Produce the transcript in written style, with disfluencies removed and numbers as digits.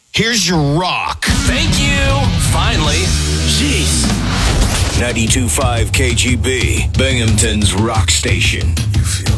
Here's your rock. Thank you. Finally. Jeez. 92.5 KGB, Binghamton's rock station. You feel